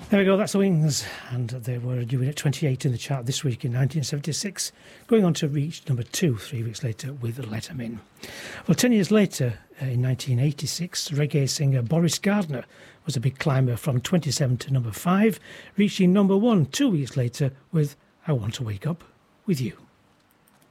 There we go, that's the Wings, and they were doing at 28 in the chart this week in 1976, going on to reach number 2 3 weeks later with Let 'Em In. Well, 10 years later, in 1986, reggae singer Boris Gardner was a big climber from 27 to number 5, reaching number 1 2 weeks later with I Want to Wake Up With You.